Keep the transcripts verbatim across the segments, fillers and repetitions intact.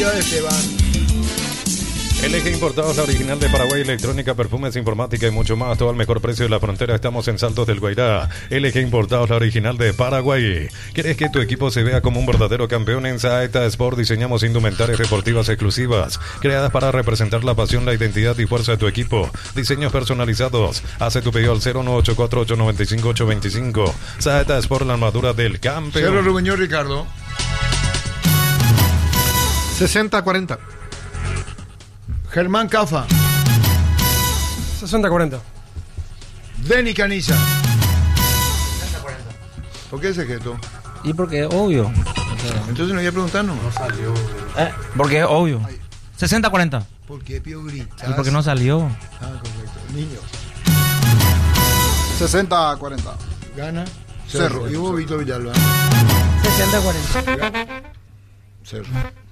Ciudad de Esteban. L G Importados, la original de Paraguay, electrónica, perfumes, informática y mucho más. Todo al mejor precio de la frontera. Estamos en Saltos del Guairá. L G Importados, la original de Paraguay. ¿Quieres que tu equipo se vea como un verdadero campeón? En Saeta Sport diseñamos indumentarias deportivas exclusivas, creadas para representar la pasión, la identidad y fuerza de tu equipo. Diseños personalizados. Hace tu pedido al cero nueve ocho cuatro, ocho nueve cinco, ocho dos cinco. Saeta Sport, la armadura del campeón. Cerro Rubeñón, Ricardo. sesenta cuarenta. Germán Cafa. sesenta cuarenta. Denny Caniza. sesenta cuarenta. ¿Por qué ese gesto? Y porque es obvio. Entonces no voy a preguntarnos. No salió. Eh, porque es obvio. sesenta cuarenta. ¿Por qué Pío gritas? Y porque no salió. Ah, correcto. Niño. sesenta cuarenta. Gana. Cerro. Cerro. Y vos, Víctor Villalba. sesenta cuarenta. Cerro.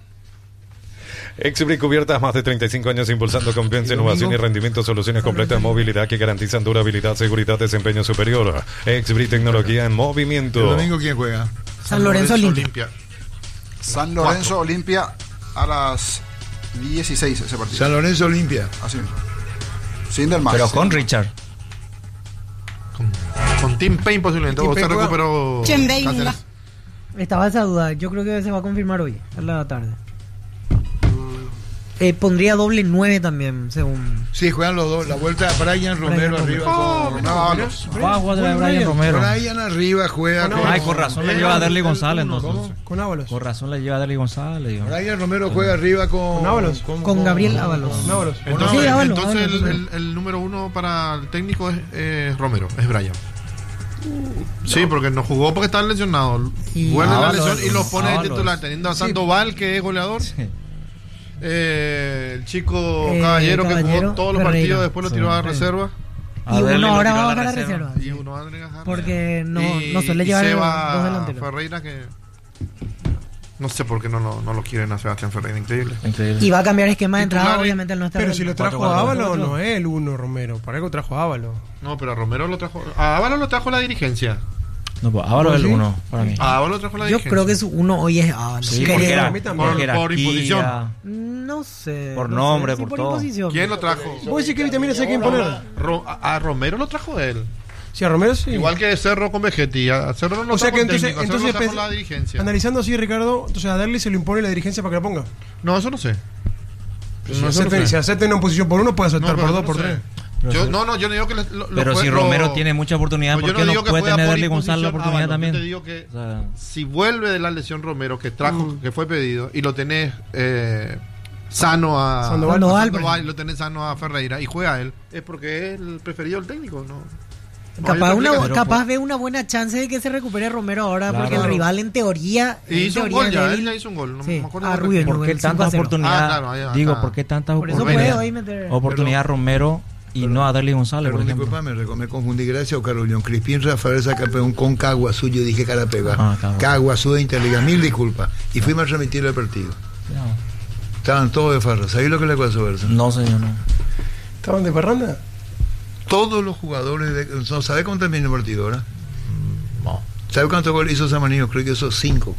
Exbri Cubiertas, más de treinta y cinco años impulsando confianza, innovación y rendimiento, soluciones completas de movilidad que garantizan durabilidad, seguridad, desempeño superior. Exbri, tecnología en movimiento. ¿El domingo quién juega? San Lorenzo Olimpia. San Lorenzo Olimpia a las dieciséis ese partido. San Lorenzo Olimpia. Así mismo. Sin del más. Pero con Richard. Con, con Tim Payne posiblemente. O se recuperó. Cáceres. Estaba esa duda. Yo creo que se va a confirmar hoy, a la tarde. Eh, pondría doble nueve también, según. Sí, juegan los dos. La vuelta de Brian Romero Brian arriba. Romero. Con... No, Ábalos. Va a jugar de Brian Romero. Brian arriba juega con. Ay, con razón le lleva a Derly González, ¿Cómo? entonces. Con Ábalos. Por razón le lleva a Derly González. Digo. Brian Romero juega arriba con. Con Ábalos. Con Gabriel Ábalos. Con Ábalos. Entonces, Sí, Ábalos, entonces Ábalos. el, el, el número uno para el técnico es eh, Romero, es Brian. Sí, porque no jugó porque estaba lesionado. Y- Vuelve la Ábalos, lesión y lo pone de Ábalos. titular, teniendo a Sandoval, que es goleador. Sí. Eh, el chico Eh, Caballero, que Caballero, jugó todos los Ferreira. partidos, después lo Sí. tiró a Sí. reserva. A Y Derly uno lo ahora tiró va a a la bajar a reserva. reserva. Y uno va a tener que dejar. Porque no, Y- no suele y llevar Seba dos delanteros. Ferreira, que no sé por qué no lo, no lo quieren a Sebastián Ferreira, increíble. Increíble. Y va a cambiar esquema de entrada, Titular, obviamente él no está. Pero si lo trajo cuatro, a cuatro, Ábalos, cuatro. no es el uno Romero. Para algo trajo a Ábalos. No, pero a Romero lo trajo. A Ábalos lo trajo la dirigencia. No, pues Ábalos es el ¿Sí? uno para mí. A Ábalos lo trajo la Yo dirigencia. creo que su uno hoy es Ábalos. Sí, Creo. porque era, a mí también. porque era Por imposición. Kira. No sé. Por no nombre, sé, sí, por todo. imposición. ¿Quién lo trajo? Vos decís que también sé quién poner. Ro- a, a Romero lo trajo él. Sí, a Romero sí. Igual que Cerro con Vegetti. A Cerro no lo O sea trajo que el entonces, técnico, a Cerro entonces lo trajo pens- la dirigencia. analizando así, Ricardo, entonces a Derly se lo impone la dirigencia para que la ponga. No, eso no sé. Si No, eso no acepten, sé. si acepten una posición por uno, puede No, aceptar pero por eso dos, por no sé. tres. Yo, no, no, yo no digo que lo, lo- Pero lo si fue- Romero lo- tiene mucha oportunidad, Pues ¿por yo qué no no, digo que puede juega tener por Derly González la imposición oportunidad Ábalos. también? Yo te digo que O sea, si vuelve de la lesión Romero, que trajo, Mm. que fue pedido, y lo tenés eh, sano a Sandoval. a Sandoval, Sandoval, y lo tenés sano a Ferreira y juega él, es porque es el preferido del técnico, ¿no? No hay Capaz, otra una, explicación. capaz ve una buena chance de que se recupere Romero ahora, Claro. porque el rival en teoría. Y en hizo un teoría gol es ya, débil. él ya hizo un gol. No Sí, me acuerdo a contra Rubio, quién. yo- ¿por qué el cinco a tantas cero. oportunidades? Ah, claro, ahí está. Digo, ¿por qué tantas Por eso puede oportunidades? hoy meter. Oportunidad a Romero y no a Derly González, Perdón, por ejemplo. disculpame, me confundí. Gracias, Oscar Ullón. Crispín Rafael saca campeón con Caguazú. Yo dije Carapega. Ah, Caguazú. Caguazú de Interliga. Mil disculpas. Y fuimos a transmitir el partido. Estaban todos de farra. ¿Sabéis lo que le pasó a eso? No, señor, no. ¿Estaban de parranda? Todos los jugadores. De, no, ¿sabe cómo terminó el partido ahora? No. ¿Sabe cuántos goles hizo Samanillo? Creo que hizo cinco.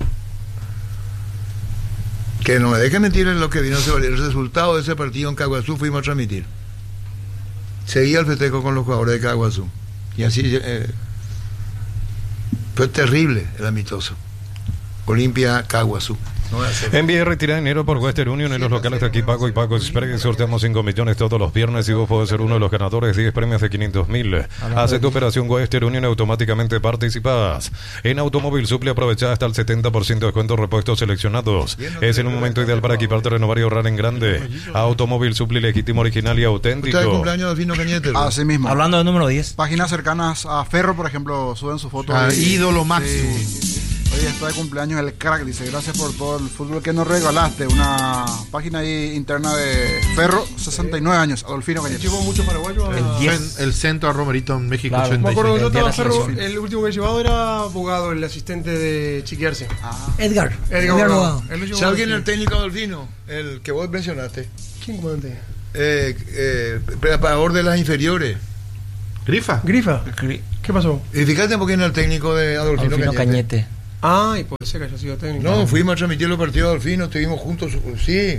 Que no me deje mentir en lo que vino el resultado de ese partido en Caguazú. Fuimos a transmitir. Seguía el festejo con los jugadores de Caguazú. Y así eh, fue terrible el amistoso. Olimpia Caguazú. No voy a hacer. Envíe y retira dinero por Western Union en los locales de aquí Paco y Paco Express. Sorteamos cinco millones todos los viernes y vos podés ser uno de los ganadores. diez premios de quinientos mil. Hace tu operación Western Union y automáticamente participas. En Automóvil Supli aprovecha hasta el setenta por ciento de descuento repuestos seleccionados. Es el momento ideal para equiparte, renovar y ahorrar en grande. Automóvil Supli legítimo, original y ¿Usted es el auténtico. cumpleaños de Fino Cañete? ¿no? Así mismo. Hablando del número diez. Páginas cercanas a Ferro, por ejemplo, suben su foto. Ah, de- ídolo máximo. Sí. Hoy está de cumpleaños el crack, dice, gracias por todo el fútbol que nos regalaste. Una página ahí interna de Ferro, sesenta y nueve años, Adolfino Cañete. Llevó mucho paraguayo a... El diez. Cen- El centro a Romerito en México. Claro. ochenta Me y acuerdo que yo El día de estaba la Ferro, selección. el último que he llevado era abogado, el asistente de Chiquiarse. Edgar. Edgar Edgar Abogado. Abogado. Él lo llevó ¿Sabe quién es así. el técnico Adolfino? El que vos mencionaste. ¿Quién comandante? Eh, eh, preparador de las inferiores. Grifa. Grifa. ¿Qué pasó? Y fíjate por qué no el técnico de Adolfino, Alfino Cañete. Cañete. Ah, y puede ser que haya sido técnico. No, fuimos a transmitir los partidos de Delfino, estuvimos juntos, sí.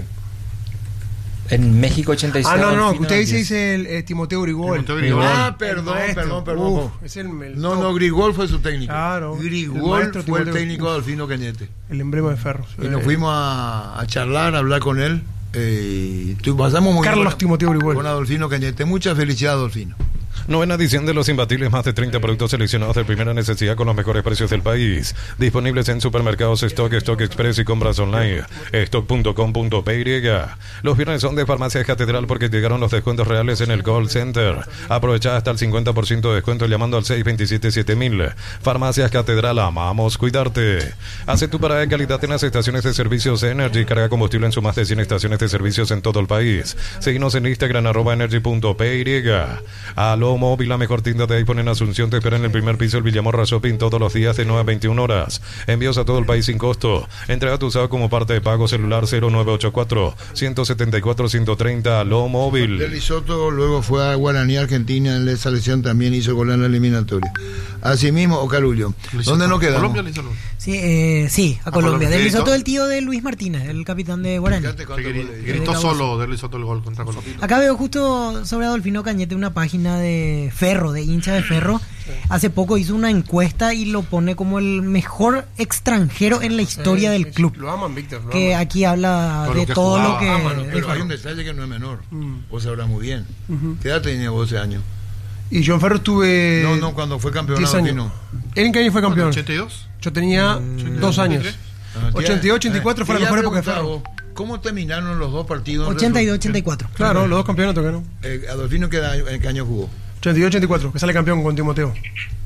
En México ochenta y seis. Ah, no, no, Delfino, usted dice, diez. dice el, eh, Timoteo Grigol. Timoteo Grigol. Ah, El perdón, maestro. perdón, perdón. Uf, es el, el No, top. no, Grigol fue su técnico. Claro, el Grigol maestro fue el Timoteo. técnico de Delfino Cañete. El emblema de Ferro. Y nos fuimos a, a charlar, a hablar con él. Eh, y pasamos muy Carlos bien con- Timoteo Grigol. con Adolfino Cañete. Mucha felicidad, Adolfino. Novena edición de Los Imbatibles, más de treinta productos seleccionados de primera necesidad con los mejores precios del país. Disponibles en supermercados Stock, Stock Express y compras online. stock punto com punto p y. Los viernes son de Farmacias Catedral porque llegaron los descuentos reales en el call center. Aprovecha hasta el cincuenta por ciento de descuento llamando al seis dos siete siete mil. Farmacias Catedral, amamos cuidarte. Hace tu parada de calidad en las estaciones de servicios Energy. Carga combustible en sus más de cien estaciones de servicios en todo el país. Síguenos en Instagram, arroba energy punto p y. Aló Móvil, la mejor tienda de iPhone en Asunción, te espera en el primer piso del Villamorra Shopping todos los días de nueve a veintiuna horas. Envíos a todo el país sin costo. Entrega tu usado como parte de pago celular cero nueve ocho cuatro, uno siete cuatro, uno tres cero. Aló Móvil. De Risotto luego fue a Guaraní, Argentina, en la selección también hizo gol en la eliminatoria. Asimismo, Ocalullo. ¿Dónde nos quedamos? Colombia le hizo gol. Sí, eh, sí, a A Colombia. Colombia. Del ¿Gritó? Lisoto el tío de Luis Martínez, el capitán de Guaraní. Fíjate cuántos Que gri- goles. Gritó Cabo solo de Luis Soto el gol contra Colombia. Acá veo justo sobre Adolfino Cañete una página de Ferro, de hincha de Ferro. Hace poco hizo una encuesta y lo pone como el mejor extranjero en la historia Sí, del sí, sí. club. Lo aman, Víctor. Lo Que aman. aquí habla Todo lo de que todo jugaba, lo que... aman, de Pero hay Ferro. un detalle que no es menor. Mm. Vos sabrás muy bien. Ujú. ¿Qué edad tenía vos ese año? Y yo en Ferro estuve. No, no, cuando fue campeón diez Adolfino. años. ¿Él en qué año fue campeón? ¿ochenta y dos? Yo tenía dos años. Ah, ochenta y dos, ochenta y cuatro eh, fue la quería mejor época de preguntar Ferro. vos, ¿cómo terminaron los dos partidos? en ochenta y dos, resu- ochenta y cuatro. Claro, los dos campeonatos que no. Eh, Adolfino, ¿qué, año- ¿en qué año jugó? ochenta y dos, ochenta y cuatro, que sale campeón con Timoteo.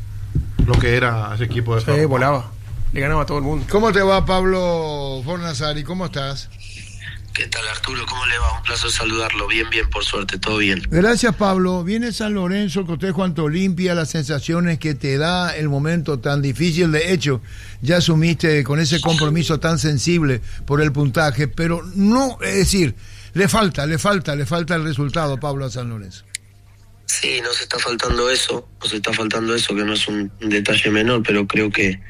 Lo que era ese equipo de Sí, Ferro. volaba. Le ganaba a todo el mundo. ¿Cómo te va, Pablo Fornazari? ¿Cómo estás? ¿Qué tal, Arturo? ¿Cómo le va? Un placer saludarlo. Bien, bien, por suerte, todo bien. Gracias, Pablo. Viene San Lorenzo, el cotejo ante Olimpia, las sensaciones que te da el momento tan difícil. De hecho, ya asumiste con ese compromiso tan sensible por el puntaje, pero no, es decir, le falta, le falta, le falta el resultado, Pablo, a San Lorenzo. Sí, nos está faltando eso, nos está faltando eso, que no es un detalle menor, pero creo que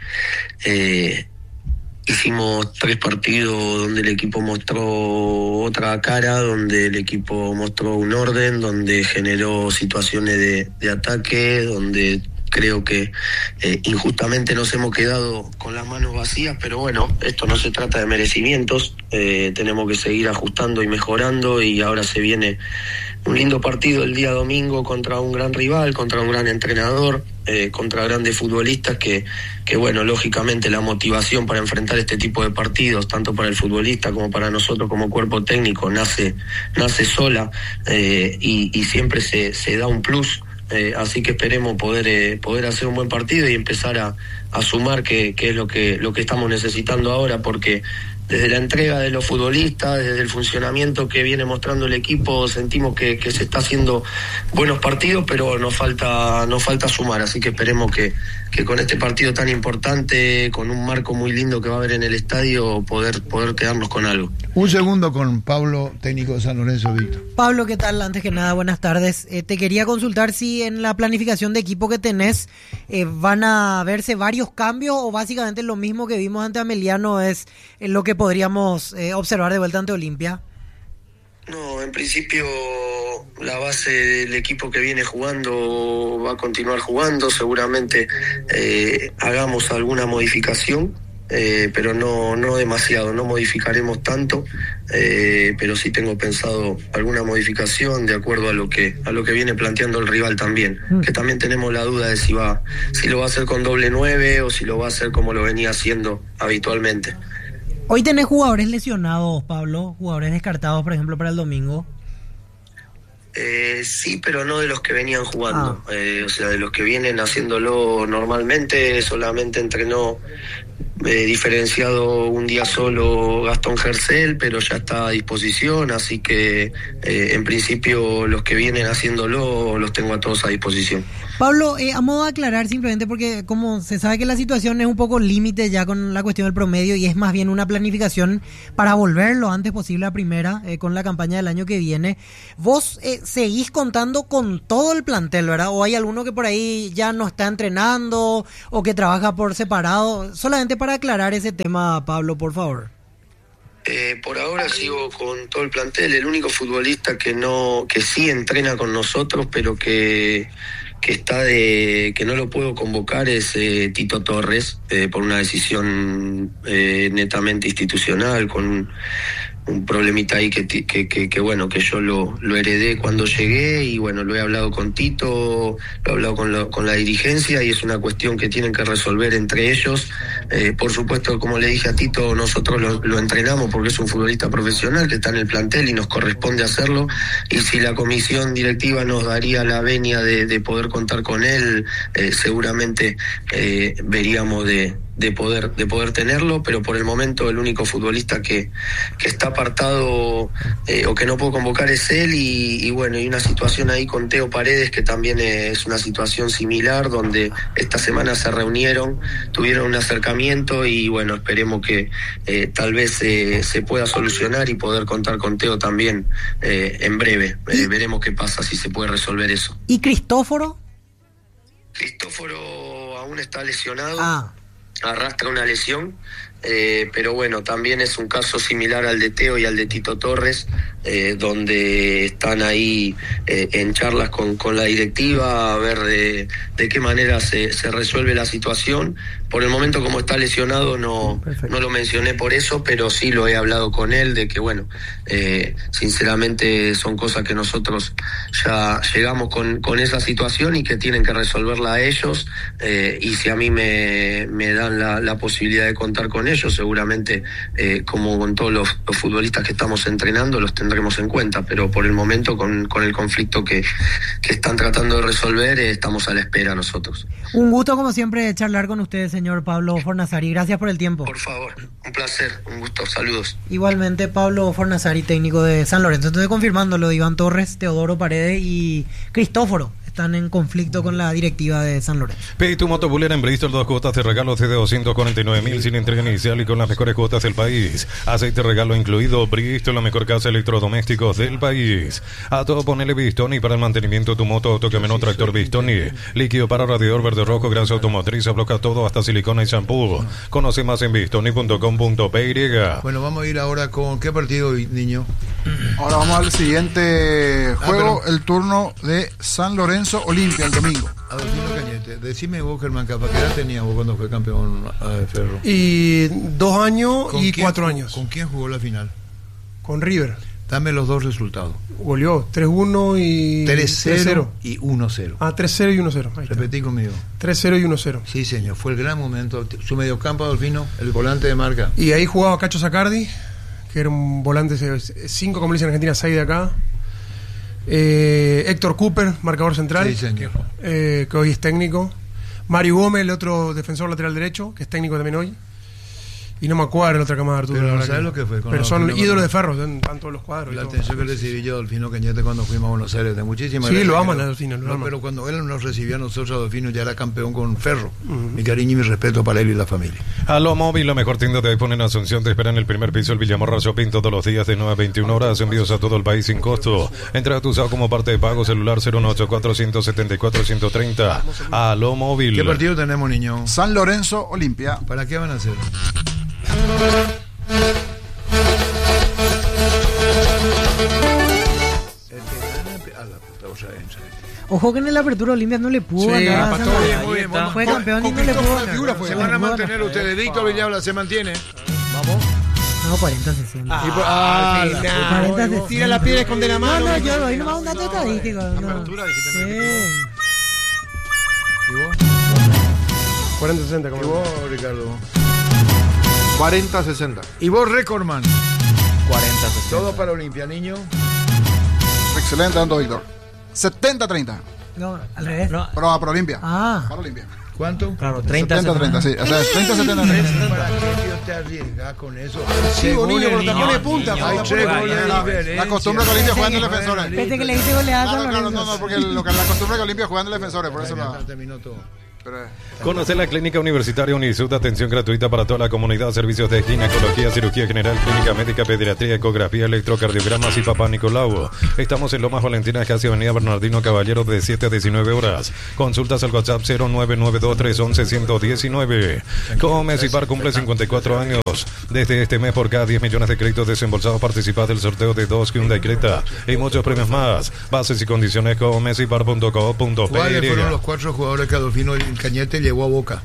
eh, hicimos tres partidos donde el equipo mostró otra cara, donde el equipo mostró un orden, donde generó situaciones de, de ataque, donde creo que eh, injustamente nos hemos quedado con las manos vacías, pero bueno, esto no se trata de merecimientos, eh, tenemos que seguir ajustando y mejorando, y ahora se viene un lindo partido el día domingo contra un gran rival, contra un gran entrenador, eh, contra grandes futbolistas que, que bueno, lógicamente la motivación para enfrentar este tipo de partidos, tanto para el futbolista como para nosotros como cuerpo técnico, nace, nace sola, eh, y, y siempre se, se da un plus. Eh, así que esperemos poder eh, poder hacer un buen partido y empezar a, a sumar, que, que es lo que lo que estamos necesitando ahora, porque desde la entrega de los futbolistas, desde el funcionamiento que viene mostrando el equipo, sentimos que, que se está haciendo buenos partidos, pero nos falta nos falta sumar. Así que esperemos que, que con este partido tan importante, con un marco muy lindo que va a haber en el estadio, poder poder quedarnos con algo. Un segundo con Pablo, técnico de San Lorenzo, Víctor. Pablo, ¿qué tal? Antes que nada, buenas tardes. Eh, te quería consultar si en la planificación de equipo que tenés eh, van a verse varios cambios, o básicamente lo mismo que vimos ante Ameliano es eh, lo que podríamos eh, observar de vuelta ante Olimpia. No, en principio la base del equipo que viene jugando va a continuar jugando. Seguramente eh, hagamos alguna modificación, eh, pero no no demasiado, no modificaremos tanto, eh, pero sí tengo pensado alguna modificación de acuerdo a lo que a lo que viene planteando el rival también, que también tenemos la duda de si va si lo va a hacer con doble nueve o si lo va a hacer como lo venía haciendo habitualmente. Hoy tenés jugadores lesionados, Pablo, jugadores descartados, por ejemplo, para el domingo. Eh, sí, pero no de los que venían jugando, ah. eh, o sea, de los que vienen haciéndolo normalmente. Solamente entrenó eh, diferenciado un día solo Gastón Gercel, pero ya está a disposición, así que eh, en principio los que vienen haciéndolo los tengo a todos a disposición. Pablo, eh, a modo de aclarar, simplemente porque como se sabe que la situación es un poco límite ya con la cuestión del promedio y es más bien una planificación para volver lo antes posible a primera eh, con la campaña del año que viene, vos eh, seguís contando con todo el plantel, ¿verdad? ¿O hay alguno que por ahí ya no está entrenando o que trabaja por separado? Solamente para para aclarar ese tema, Pablo, por favor. Eh, por ahora sigo con todo el plantel. El único futbolista que no, que sí entrena con nosotros, pero que, que está de, que no lo puedo convocar es eh, Tito Torres, eh, por una decisión eh, netamente institucional, con un, un problemita ahí que, que, que, que bueno, que yo lo, lo heredé cuando llegué, y bueno, lo he hablado con Tito, lo he hablado con, lo, con la dirigencia, y es una cuestión que tienen que resolver entre ellos. Eh, por supuesto, como le dije a Tito, nosotros lo, lo entrenamos porque es un futbolista profesional que está en el plantel y nos corresponde hacerlo, y si la comisión directiva nos daría la venia de, de poder contar con él, eh, seguramente eh, veríamos de de poder de poder tenerlo, pero por el momento el único futbolista que, que está apartado eh, o que no puedo convocar es él, y, y bueno, hay una situación ahí con Teo Paredes que también es una situación similar, donde esta semana se reunieron, tuvieron un acercamiento, y bueno, esperemos que eh, tal vez eh, se pueda solucionar y poder contar con Teo también eh, en breve. Eh, veremos qué pasa, si se puede resolver eso. ¿Y Cristóforo? Cristóforo aún está lesionado. Ah. Arrastra una lesión, eh, pero bueno, también es un caso similar al de Teo y al de Tito Torres, eh, donde están ahí eh, en charlas con, con la directiva a ver de, de qué manera se, se resuelve la situación. Por el momento, como está lesionado, no, no lo mencioné por eso, pero sí lo he hablado con él, de que bueno, eh, sinceramente son cosas que nosotros ya llegamos con, con esa situación y que tienen que resolverla a ellos, eh, y si a mí me, me dan la, la posibilidad de contar con ellos, seguramente eh, como con todos los, los futbolistas que estamos entrenando, los tendremos en cuenta, pero por el momento con, con el conflicto que, que están tratando de resolver, eh, estamos a la espera nosotros. Un gusto como siempre charlar con ustedes, señor Pablo Fornazari. Gracias por el tiempo. Por favor, un placer, un gusto, saludos. Igualmente, Pablo Fornazari, técnico de San Lorenzo. Estoy confirmando lo de Iván Torres, Teodoro Paredes y Cristóforo. Están en conflicto con la directiva de San Lorenzo. Pedí tu moto Bulera en Bristol, dos cuotas de regalo de doscientos cuarenta y nueve mil sin entrega inicial y con las mejores cuotas del país. Aceite regalo incluido. Bristol, la mejor casa de electrodomésticos del país. A todo ponele Bistoni para el mantenimiento de tu moto, autocamión, tractor Bistoni. Líquido para radiador verde rojo, grasa automotriz, abloca todo hasta silicona y shampoo. Conoce más en bistoni punto com punto p y. Bueno, vamos a ir ahora con ¿qué partido, niño? Ahora vamos al siguiente juego, ah, pero... el turno de San Lorenzo Olimpia el domingo. Adolfino Cañete, decime vos, Germán Capa, ¿qué edad tenías vos cuando fue campeón de Ferro? Y dos años y cuatro jugó, años. ¿Con quién jugó la final? Con River. Dame los dos resultados. Goleó tres uno y tres cero y uno cero. Ah, tres cero y uno cero. Repetí conmigo. tres cero y uno cero. Sí, señor, fue el gran momento. Su mediocampo, Adolfino, el volante de marca. Y ahí jugaba Cacho Zacardi, que era un volante cinco, como le dicen en Argentina, seis de acá. Eh, Héctor Cooper, marcador central, sí, señor. Eh, que hoy es técnico. Mario Gómez, el otro defensor lateral derecho, que es técnico también hoy. Y no me acuerdo la otra camada de Arturo. Pero no sabes lo que fue. Pero son ídolos de Ferro, en tanto los cuadros. La atención que recibí yo a Adolfino Cañete cuando fuimos a Buenos Aires, de muchísimas Sí, lo aman a Adolfino. Lo no, aman. Pero cuando él nos recibió a nosotros, Adolfino ya era campeón con Ferro. Uh-huh. Mi cariño y mi respeto para él y la familia. Aló Móvil, la mejor tienda de iPhone en Asunción, te espera en el primer piso del Villamorra Shopping todos los días de nueve a veintiuna horas. Envíos a todo el país sin costo. Entra a tu usado como parte de pago celular cero uno ocho cuatro, uno siete cuatro, uno tres cero. Aló Móvil. ¿Qué partido tenemos, niño? San Lorenzo Olimpia. ¿Para qué van a hacer? Ojo que en la apertura Olimpia no le pudo sí, ganar. Pastor, bien, muy bien, fue con, campeón con, y no le pudo ganar. Se van a mantener ustedes. Víctor Villalba se mantiene. Vamos. No, cuarenta sesenta. Ah, por, ah, ah, cuarenta sesenta. Tira la piedra y esconde la mano. No, no, yo doy nomás un dato estadístico. No. Apertura, dijiste. Sí. ¿Y vos? cuarenta sesenta. ¿Y vos, Ricardo? cuarenta sesenta. ¿Y vos, Recordman? cuarenta sesenta. Todo para Olimpia, niño. Excelente, tanto Víctor. setenta treinta. No, al revés. No, Pero para Olimpia. Ah. Para Olimpia. ¿Cuánto? claro, treinta setenta treinta, sí. O sea, treinta setenta. ¿Para qué Dios te arriesgas con eso? Sí, niño, pero te pone punta. niño. Hay tres Juega, goles de ya. diferencia. La costumbre que Olimpia juega en defensores. Pese que le hice goleada Claro, a claro, Lorenzo. no, no, porque lo que la costumbre que Olimpia juega en defensores, por eso Ya no. terminó todo. Conoce la Clínica Universitaria Unisud, atención gratuita para toda la comunidad, servicios de ginecología, cirugía general, clínica médica, pediatría, ecografía, electrocardiogramas y Papá Nicolau. Estamos en Lomas Valentina, casi Avenida Bernardino Caballero, de siete a diecinueve horas. Consultas al WhatsApp cero nueve nueve dos tres once ciento diecinueve. Comesipar cumple cincuenta y cuatro años. Desde este mes, por cada diez millones de créditos desembolsados, participas del sorteo de dos Hyundai Creta y muchos premios más. Bases y condiciones comesipar punto co punto pe. ¿Cuáles fueron los cuatro jugadores que Adolfino Cañete llevó a Boca?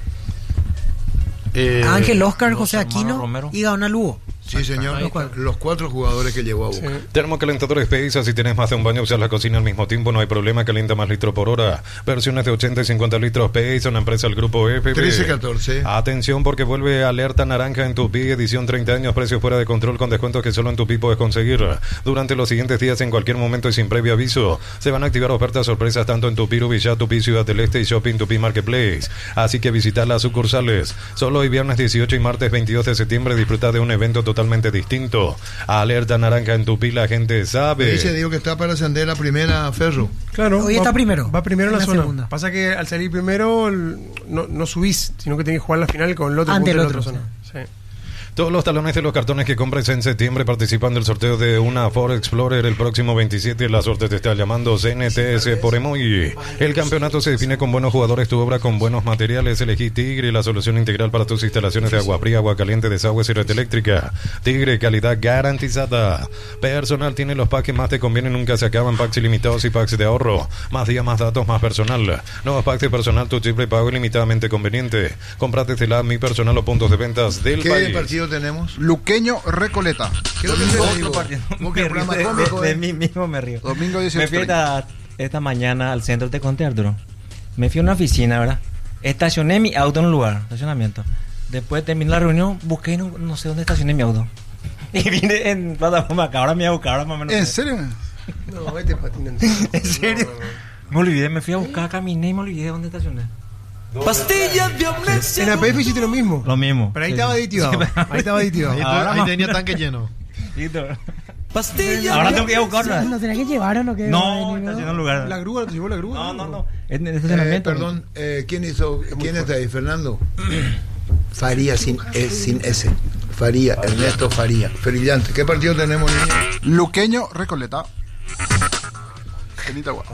Eh, Ángel Oscar, José hermanos Aquino Romero. y Gaona Lugo. Sí, señor. Los cuatro, los cuatro jugadores que llevó a Boca. Sí. Termocalentadores Pesa, si tienes más de un baño, usas la cocina al mismo tiempo, no hay problema, calienta más litros por hora. Versiones de ochenta y cincuenta litros Pesa, una empresa del grupo F P. trece catorce. Atención, porque vuelve alerta naranja en Tupi, edición treinta años, precios fuera de control con descuentos que solo en Tupi puedes conseguir. Durante los siguientes días, en cualquier momento y sin previo aviso, se van a activar ofertas sorpresas tanto en Tupi, Villa, Tupi, Ciudad del Este y Shopping Tupi Marketplace. Así que visita las sucursales. Solo hoy viernes dieciocho y martes veintidós de septiembre disfruta de un evento totalmente distinto. Alerta naranja en Tupi, la gente sabe. Dice, digo que está para ascender la primera Ferro. Claro. Hoy va- está primero. Va primero en En la, la zona. segunda. Pasa que al salir primero el- no, no subís, sino que tenés que jugar la final con el otro Ante punto el de la otro, otra zona. Sí. Todos los talones de los cartones que compres en septiembre participan del sorteo de una Ford Explorer el próximo veintisiete. La suerte te está llamando. C N T S por Emoji. El campeonato se define con buenos jugadores, tu obra con buenos materiales. Elegí Tigre, la solución integral para tus instalaciones de agua fría, agua caliente, desagües y red eléctrica. Tigre, calidad garantizada. Personal tiene los packs que más te convienen, nunca se acaban. Packs ilimitados y packs de ahorro. Más días, más datos, más personal. Nuevos packs de personal, tu chip pago ilimitadamente conveniente. Comprate desde la Mi Personal o puntos de ventas del ¿Qué país. partido tenemos? Luqueño Recoleta. Creo que se lo Otro digo. partido. ¿Cómo Me que río programa de, cómico, de- eh? de mí mismo me río. Domingo Me dieciocho. fui esta, esta mañana al centro, te conté, Arturo. Me fui a una oficina, ¿verdad? Estacioné mi auto en un lugar, estacionamiento. Después terminé la reunión, busqué y no, no sé dónde estacioné mi auto. Y vine en plataforma acá, ahora me voy a buscar, ahora más o menos. ¿En sé. serio? No, vete patinando. ¿En serio? Me olvidé, me fui a buscar, caminé y me olvidé dónde estacioné. Pastillas de amnesia. En A P F hiciste lo mismo. Lo mismo. Pero ahí Sí, estaba sí. aditivado. Sí, pero- Ahí estaba aditivado. Ahí, Ahora ahí más- tenía tanque lleno. Pastillas. Ahora tengo que ir a buscarla. ¿No será que llevaron o qué? No, Ay, está no. haciendo un lugar. ¿La grúa? ¿Te llevó la grúa? No, no, no. En el Eh, estacionamiento. perdón, eh, ¿quién hizo? ¿Quién está ahí? Fernando. Faría sin, eh, sin S. Faría, Ernesto Faría. Brillante. ¿Qué partido tenemos, niño? Luqueño Recoleta. Tenita agua.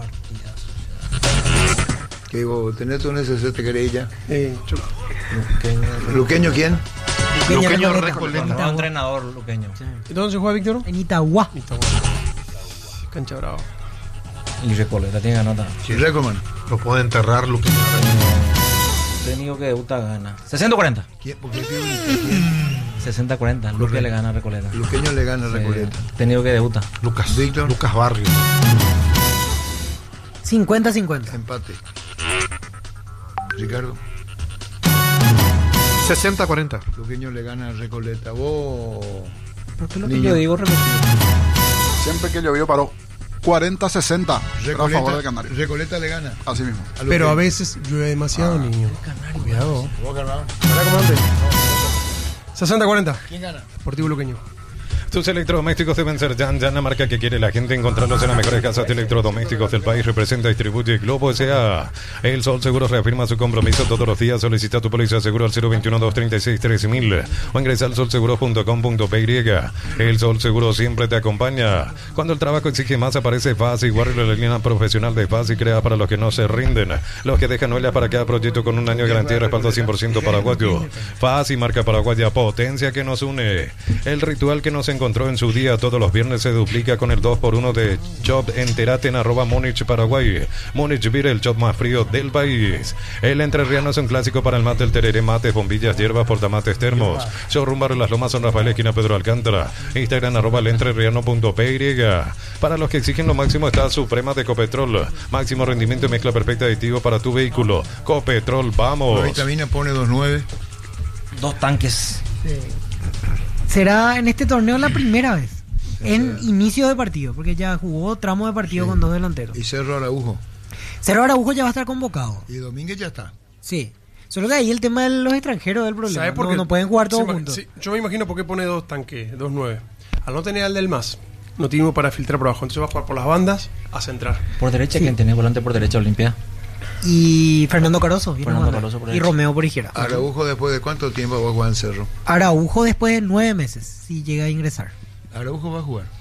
Que digo, tenés un S C, te querella. Eh, yo- ¿Luqueño quién? Luqueño Recoleta. Recoleta. No, un entrenador luqueño. ¿Y dónde se juega Víctor? En Itagua. Cancha Bravo. Y Recoleta tiene ganota. Sí, Recoman. Lo puede enterrar Luqueño. Técnico que debuta gana. sesenta cuarenta. ¿Quién? Porque ¿quién? sesenta cuarenta. Luque Correcto. le gana a Recoleta. Luqueño le gana a Recoleta. Sí, técnico que debuta. Lucas. Víctor. Lucas Barrio. cincuenta cincuenta. Empate. Ricardo. sesenta cuarenta. Luqueño le gana a Recoleta. Vos. ¿Por qué lo que Niño. yo digo repetido? Siempre que llovió paró. cuarenta sesenta. A favor Recoleta, de Canarias. Recoleta le gana. Así mismo. a Luqueño. Pero a veces llueve demasiado, niño. Cuidado. ¿Verdad, comandante? sesenta cuarenta. ¿Quién gana? Deportivo Luqueño. Tus electrodomésticos deben ser Yan Yan, la marca que quiere la gente. Encontrarlos en las mejores casas de electrodomésticos del país. Representa, distribuye Globo S A. El Sol Seguros reafirma su compromiso todos los días. Solicita tu póliza de seguro al cero veintiuno, doscientos treinta y seis, trece mil o ingresa al sol seguros punto com punto p y. El Sol Seguro siempre te acompaña. Cuando el trabajo exige más, aparece Fácil. Guarda la línea profesional de Fácil, creada para los que no se rinden, los que dejan huellas para cada proyecto con un año de garantía y respaldo cien por ciento paraguayo. Fácil, marca paraguaya, potencia que nos une. El ritual que nos encontró en su día todos los viernes se duplica con el dos por uno de Chop. Entérate en arroba Múnich Paraguay. Múnich Beer, el chop más frío del país. El entrerriano es un clásico para el mate, el tereré, mates, bombillas, hierbas, portamates, termos. Showroom Barrio Las Lomas, San Rafael, esquina Pedro Alcántara. Instagram arroba el entrerriano punto p y. Para los que exigen lo máximo está Suprema de Copetrol. Máximo rendimiento y mezcla perfecta de aditivo para tu vehículo. Copetrol, vamos. La vitamina pone dos nueve. Dos tanques. Será en este torneo la primera vez. En inicio de partido, porque ya jugó tramo de partido Sí. con dos delanteros. Y Cerro Araujo. Cerro Araujo ya va a estar convocado. Y Domínguez ya está. Sí. Solo que ahí el tema de los extranjeros es el problema. ¿Sabes por No, qué? no pueden jugar todos Se ma- juntos. sí, yo me imagino por qué pone dos tanques, dos nueve. Al no tener al del más, no tiene uno para filtrar por abajo. Entonces va a jugar por las bandas a centrar. Por derecha, ¿quién tiene volante por derecha? Olimpia. Y Fernando Caroso. vino Fernando a mandar. Caroso por y derecha. Romeo por izquierda. Araujo, después de cuánto tiempo va a jugar en Cerro. Araujo después de nueve meses, si llega a ingresar. Araujo va a jugar.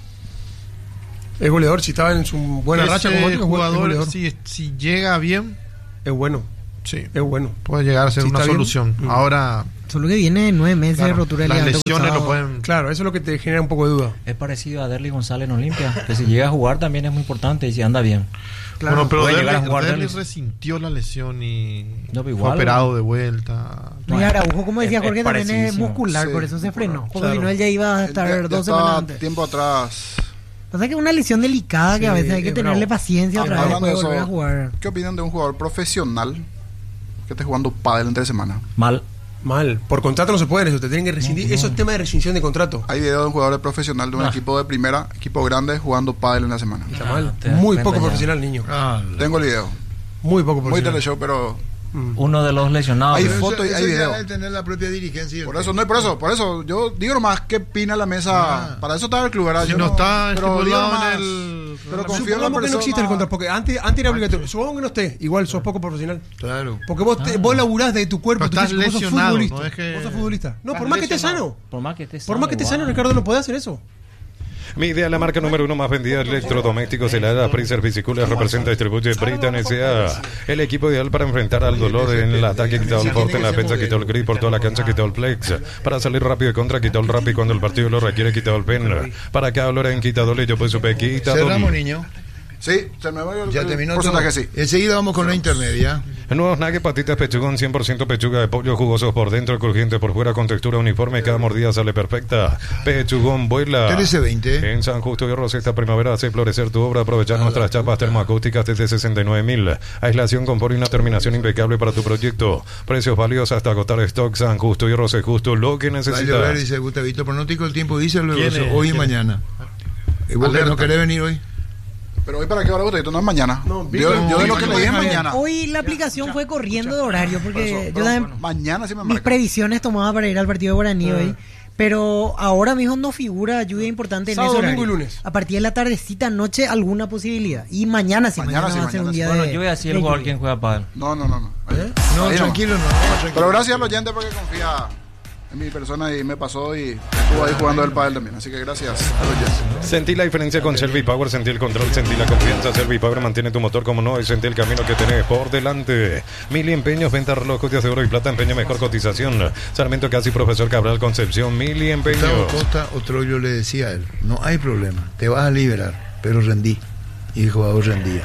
Es goleador, si estaba en su buena Ese racha como otro, es jugador, goleador. si, si llega bien, Es bueno, sí, es bueno. puede llegar a ser Si una está bien. solución. Mm. Ahora, Solo que viene de nueve meses de claro, rotura de las ligamento lesiones cruzado. lo pueden. Claro, eso es lo que te genera un poco de duda. Es parecido a Derly González en Olimpia, que si llega a jugar también es muy importante y si anda bien. Claro. Bueno, pero puede llegar a Derly, jugar Derly Derlis. resintió la lesión y No, pero fue igual, operado de vuelta. Y Araujo, como decía Es- Jorge, es también es parecidísimo. muscular, Sí, por eso se frenó. Porque claro. si no, él ya iba a Ya- estar ya dos estaba semanas antes. tiempo atrás. Pasa que es una lesión delicada que Sí, a veces hay que es tenerle bravo. paciencia otra vez Hablando para de volver a eso, jugar. ¿qué opinan de un jugador profesional que esté jugando pádel entre semana? Mal. Mal. Por contrato no se puede eso, te tienen que rescindir. Eso es tema de rescisión de contrato. Hay videos de un jugador profesional de un Ah. equipo de primera, equipo grande, jugando pádel en la semana. Está Ah, mal. te das Muy cuenta poco ya. profesional, niño. Ah, Tengo el video. Muy poco Muy profesional. teleshow, pero Mm. Uno de los lesionados. Hay pero foto y eso- hay eso ya video. debe tener la propia dirigencia. y el por eso, técnico. no, por eso, por eso, yo digo nomás qué opina la mesa. Ah. Para eso estaba el club, ¿verdad? Si Yo no está pero digo estipulado nomás, en el. pero confío en la Supongamos que no persona. existe el contrato, porque antes, antes era obligatorio. Supongamos que no esté, igual sos poco profesional. Claro. Porque vos, te- vos laburás de tu cuerpo, Pero tu estás físico, vos sos lesionado, futbolista. no es que- Vos sos futbolista. No, Estás por más que estés lesionado. sano. Por más que estés Por más que estés igual. sano, Ricardo, no podés hacer eso. Media, la marca número uno más vendida de electrodomésticos y la era Freezer Bicicula representa y distribuye Britan S A. El equipo ideal para enfrentar al dolor en el ataque, quitó el forte en la defensa, quitó el grip por toda la cancha, quitó el flex. Para salir rápido de contra, quitó el rap y cuando el partido lo requiere, quitó el pen. Para cada dolor en quitador, yo pues supe quitador. Cerramos, niño. Sí, se me va el, Ya el terminó porcentaje, todo. sí. Enseguida vamos con la intermedia. Nuevos nuggets, patitas pechugón, cien por ciento pechuga de pollo, jugosos por dentro, crujiente por fuera, con textura uniforme, cada mordida sale perfecta. Pechugón vuela. trece veinte. En San Justo de Rosas esta primavera hace florecer tu obra, aprovechar nuestras chapas termoacústicas desde sesenta y nueve mil. Aislación, confort y una terminación impecable para tu proyecto. Precios valiosos hasta agotar stock. San Justo y Rosas, justo lo que Va a llover, necesitas. dice Gustavito. Pronóstico el tiempo, dice luego, ¿Quién es? hoy y ¿Quién es? mañana. ¿Y vos Alerta. no querés venir hoy? Pero hoy para qué hora Gustavito, no es mañana. No, yo, Víctor, yo de lo Víctor, que leí es Víctor, mañana. Hoy la aplicación fue corriendo de horario porque yo Pero, también bueno, mañana sí me mis marca. previsiones tomaba para ir al partido de Guaraní Ah. hoy. Pero ahora mismo no figura lluvia importante en Sábado, ese domingo horario. y lunes. A partir de la tardecita, noche, alguna posibilidad. Y mañana sí, Mañana mañana, sí, va a ser un mañana día sí. de... Bueno, yo voy a decir el de jugador lluvia. quien juega pádel. No, no, no. no. No, Ahí nomás. tranquilo, no. tranquilo. Pero gracias al oyente porque confía en mi persona y me pasó y estuvo ahí jugando el pádel también. Así que gracias al oyente. Sentí la diferencia con Shelby Power, sentí el control, sentí la confianza. Shelby Power mantiene tu motor como no y sentí el camino que tenés por delante. Mil empeños, venta relojes de oro y plata, empeño, mejor cotización. Sarmiento Casi, Profesor Cabral, Concepción, mil Gustavo empeños. Costa, otro yo le decía a él, no hay problema, te vas a liberar, pero rendí. Y el jugador rendía.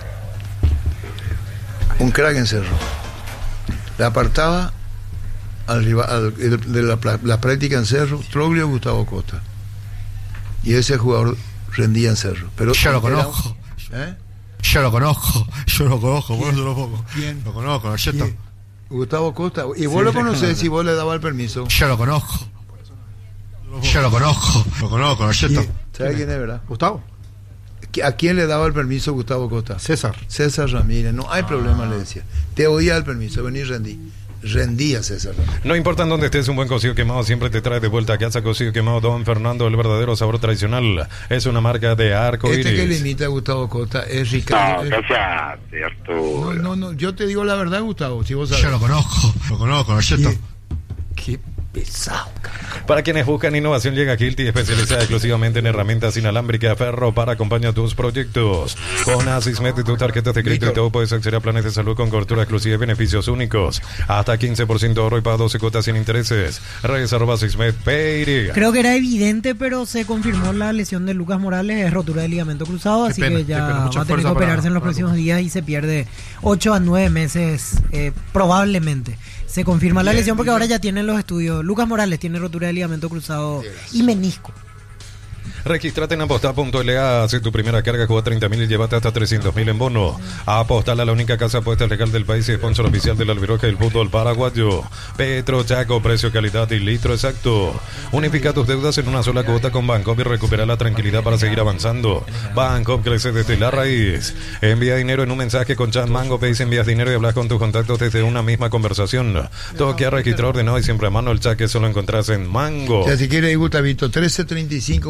Un crack en Cerro. Le apartaba al, rival- al- el- de la, pla- la práctica en Cerro, Troglio Gustavo Costa. Y ese jugador rendía en Cerro. Pero Yo lo era- conozco. ¿Eh? Yo lo conozco, yo lo conozco, por eso lo pongo. ¿Quién? Lo conozco, ¿no es cierto? ¿Quién? Gustavo Costa. Y vos lo conocés si vos le dabas el permiso. Yo lo conozco. Yo lo conozco, lo conozco, ¿no es cierto? ¿Sabes quién es, verdad? Gustavo. ¿A quién le daba el permiso Gustavo Costa? César. César Ramírez. No hay problema, le decía. Te oía el permiso, vení y rendí. Rendía César Ramírez. No importa en dónde estés, un buen cocido quemado siempre te trae de vuelta a casa. Cocido quemado Don Fernando, el verdadero sabor tradicional. Es una marca de arco Este que le iris. imita a Gustavo Costa es Ricardo. No, es- cállate, Arturo. No, no, no, yo te digo la verdad, Gustavo, si vos sabes. Yo lo conozco, lo conozco, ¿no es cierto? Qué pesado, carajo. Para quienes buscan innovación, llega Hilti, especializada exclusivamente en herramientas inalámbricas Ferro para acompañar tus proyectos. Con Asismet y tus tarjetas de crédito y Víctor. todo puedes acceder a planes de salud con cobertura exclusiva y beneficios únicos. Hasta quince por ciento de ahorro y para doce cuotas sin intereses. Redes arroba Asismet Payri. Creo que era evidente, pero se confirmó la lesión de Lucas Morales, es rotura de ligamento cruzado, Qué así pena, que ya qué pena. Mucha va a tener que fuerza para- operarse en los para próximos días y se pierde ocho a nueve meses, eh, probablemente. Se confirma la Bien, lesión porque bien. ahora ya tienen los estudios. Lucas Morales tiene rotura de ligamento cruzado y menisco. Registrate en apostar punto L A, hace tu primera carga, juega treinta mil y llévate hasta trescientos mil en bono. Apostar a la única casa apuesta legal del país y sponsor oficial del Albiroja del fútbol paraguayo. Petro Chaco, precio, calidad y litro exacto. Unifica tus deudas en una sola cuota con Bancop y recupera la tranquilidad para seguir avanzando. Bancop crece desde la raíz. Envía dinero en un mensaje con Chat Mango, pedís, envías dinero y hablas con tus contactos desde una misma conversación. Toque a registrar ordenado y siempre a mano, el chat que solo encontrás en Mango. Ya si quiere, Gustavito, trece treinta y cinco, vamos con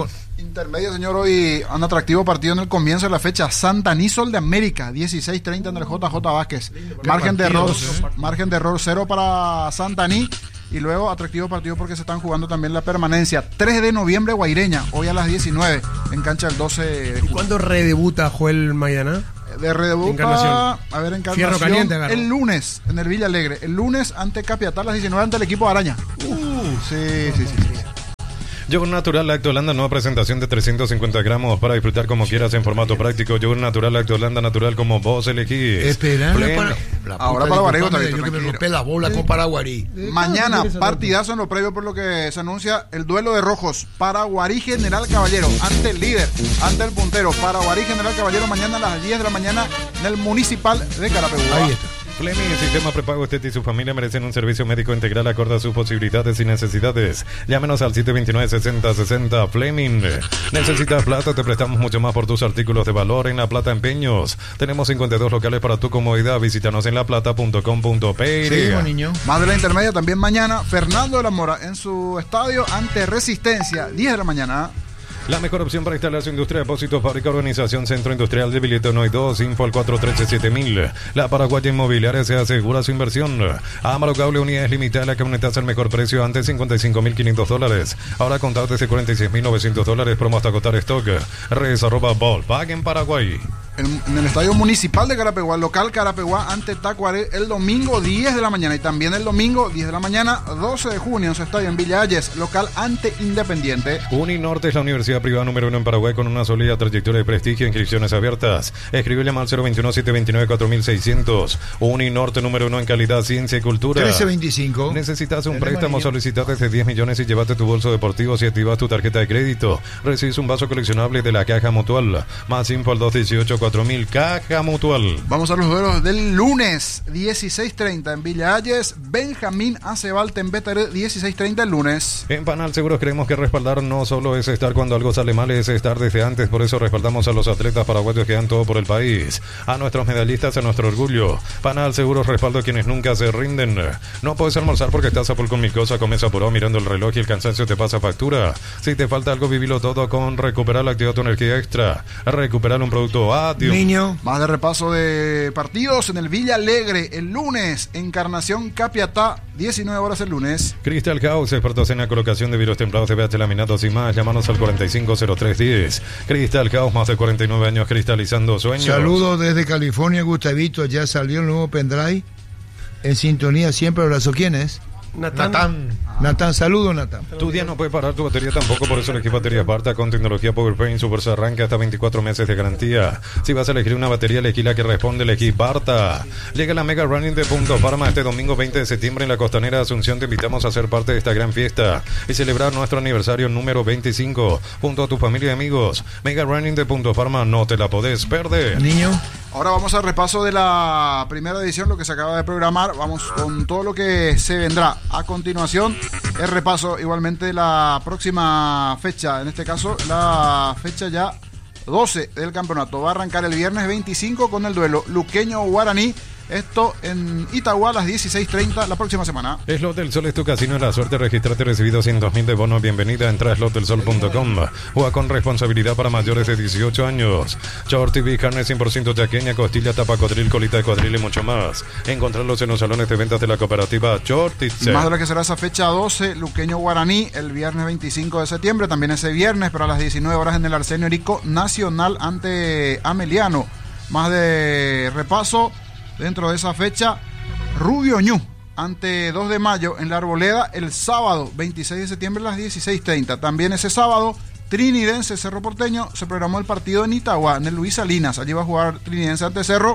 Intermedio, señor, hoy un atractivo partido en el comienzo de la fecha. Santaní Sol de América, dieciséis treinta en el J J Vázquez. Margen de error, margen de error cero para Santaní. Y luego atractivo partido porque se están jugando también la permanencia. tres de noviembre, Guaireña, hoy a las diecinueve, en cancha del doce de ¿Y julio. cuándo redebuta Joel Maidana? De redebuta, Encarnación. a ver, Encarnación, Fierro caliente agarró. el lunes en el Villa Alegre. El lunes ante Capiatá a las diecinueve ante el equipo de Araña. Uh, sí, sí, sí, sí. Yogur Natural Lacto Holanda, nueva presentación de trescientos cincuenta gramos para disfrutar como quieras en formato práctico. Yogur Natural Lacto Holanda, natural como vos elegís. Espera, Plen- para, la Ahora puta, para Barego disculpame, también, yo que me tranquilo. rompé la bola con Paraguarí. Mañana, partidazo en lo previo por lo que se anuncia el duelo de rojos. Paraguarí General Caballero, ante el líder, ante el puntero. Paraguarí General Caballero mañana a las diez de la mañana en el Municipal de Carapeguá. Ahí está. Fleming, Sistema Prepago Estet y su familia merecen un servicio médico integral acorde a sus posibilidades y necesidades. Llámenos al siete dos nueve, seis cero seis cero. Fleming. ¿Necesitas plata? Te prestamos mucho más por tus artículos de valor en La Plata Empeños. Tenemos cincuenta y dos locales para tu comodidad. Visítanos en laplata punto com punto pe. Seguimos, niño. Más de la intermedia también mañana. Fernando de la Mora en su estadio ante Resistencia, diez de la mañana. La mejor opción para instalar su industria, depósito, fábrica, organización, centro industrial de billete no hay dos, info al cuatro uno tres siete mil. La Paraguaya Inmobiliaria se asegura su inversión. Amaro Cable, unidades limitadas, la camioneta al mejor precio, antes cincuenta y cinco mil quinientos dólares. Ahora contado desde cuarenta y seis mil novecientos dólares, promo hasta agotar stock. Redes arroba Volkswagen en Paraguay. En, en el Estadio Municipal de Carapeguá, local Carapeguá ante Tacuaré, el domingo diez de la mañana. Y también el domingo diez de la mañana, doce de junio, en su estadio en Villa Ayes, local ante Independiente. Uninorte es la universidad privada número uno en Paraguay con una sólida trayectoria de prestigio, inscripciones abiertas. Escríbele al cero veintiuno, setecientos veintinueve, cuatro mil seiscientos. Uninorte número uno en calidad, ciencia y cultura. trece veinticinco. Necesitas un El préstamo, amarillo. solicita desde diez millones y llévate tu bolso deportivo. Si activas tu tarjeta de crédito, recibes un vaso coleccionable de la Caja Mutual. Más info al dos dieciocho, cuatro mil. Caja Mutual. Vamos a los duelos del lunes, dieciséis treinta en Villa Ayes. Benjamín Acebal Tembetaré, dieciséis treinta el lunes. En Panal Seguros creemos que respaldar no solo es estar cuando algo sale mal, es estar desde antes. Por eso respaldamos a los atletas paraguayos que dan todo por el país, a nuestros medallistas, a nuestro orgullo. Panal Seguros respaldo a quienes nunca se rinden. No puedes almorzar porque estás a full con mi cosa, comes apurado mirando el reloj y el cansancio te pasa factura. Si te falta algo, vivilo todo con Recuperar la Actividad tu Energía Extra. Recuperar un producto Atium. Niño. Más de repaso de partidos en el Villa Alegre el lunes. Encarnación Capiatá, diecinueve horas el lunes. Crystal House, expertos en la colocación de vidrios templados de P H laminados y más. Llámanos al cuarenta y cinco cero tres diez. Crystal House, más de cuarenta y nueve años cristalizando sueños. Saludos desde California, Gustavito. Ya salió el nuevo pendrive. En sintonía siempre. Abrazo. ¿Quién es? Natán. Natán. Natán, saludos, Natán. Tu día no puede parar tu batería tampoco, por eso elegí baterías Barta con tecnología PowerPaint, su fuerza arranca hasta veinticuatro meses de garantía. Si vas a elegir una batería, elegí la que responde, elegí Barta. Llega la Mega Running de Punto Farma este domingo veinte de septiembre en la Costanera Asunción. Te invitamos a ser parte de esta gran fiesta y celebrar nuestro aniversario número veinticinco junto a tu familia y amigos. Mega Running de Punto Farma, no te la podés perder. Niño. Ahora vamos al repaso de la primera edición, lo que se acaba de programar. Vamos con todo lo que se vendrá a continuación. El repaso igualmente de la próxima fecha, en este caso la fecha ya doce del campeonato. Va a arrancar el viernes veinticinco con el duelo Luqueño-Guaraní. Esto en Itagua a las dieciséis treinta la próxima semana. Slot del Sol es tu casino de la suerte. Registrate, recibido doscientos mil de bono. Bienvenida. Entra a slot del sol punto com. Juega con responsabilidad para mayores de dieciocho años. Short T V, carne cien por ciento chaqueña, costilla, tapa codril, colita de codril y mucho más. Encontrarlos en los salones de ventas de la cooperativa Short Y más de lo que será esa fecha doce, Luqueño-Guaraní, el viernes veinticinco de septiembre. También ese viernes, pero a las diecinueve horas en el Arsenio Erico Nacional ante Ameliano. Más de repaso. Dentro de esa fecha, Rubio Ñu ante dos de mayo en la Arboleda el sábado veintiséis de septiembre a las dieciséis treinta. También ese sábado, Trinidense Cerro Porteño, se programó el partido en Itagua, en el Luis Salinas. Allí va a jugar Trinidense ante Cerro.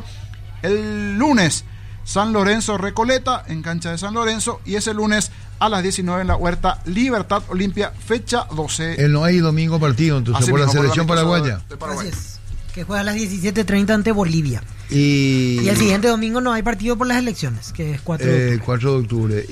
El lunes, San Lorenzo Recoleta en cancha de San Lorenzo. Y ese lunes a las diecinueve en la Huerta Libertad Olimpia, fecha doce. El no hay domingo partido, entonces, Así por la mismo, selección por la paraguaya. de Paraguay. Así es. Que juega a las diecisiete treinta ante Bolivia. Y, Y el siguiente domingo no hay partido por las elecciones, que es cuatro de eh, octubre. cuatro de octubre.